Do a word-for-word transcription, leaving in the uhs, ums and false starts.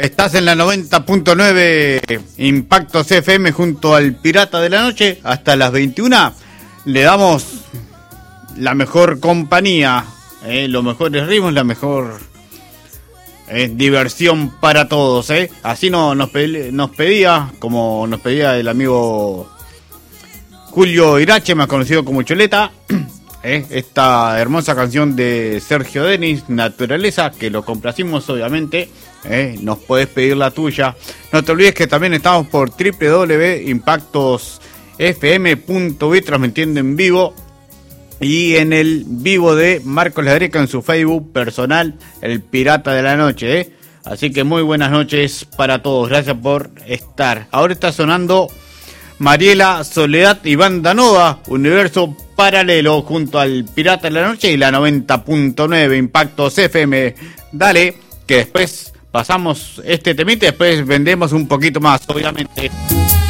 Estás en la noventa punto nueve Impactos F M junto al Pirata de la Noche. Hasta las veintiuna le damos la mejor compañía, eh, los mejores ritmos, la mejor eh, diversión para todos. Eh. Así no, nos, pe- nos pedía, como nos pedía el amigo Julio Irache, más conocido como Choleta, eh, esta hermosa canción de Sergio Denis, Naturaleza, que lo complacimos obviamente. Eh, nos puedes pedir la tuya. No te olvides que también estamos por doble u doble u doble u punto impactos f m punto u i transmitiendo en vivo y en el vivo de Marcos Ladreca en su Facebook personal, el Pirata de la Noche. Eh. Así que muy buenas noches para todos. Gracias por estar. Ahora está sonando Mariela, Soledad y Banda Nova, Universo Paralelo junto al Pirata de la Noche y la noventa punto nueve Impactos F M. Dale, que después pasamos este temita y después vendemos un poquito más, obviamente.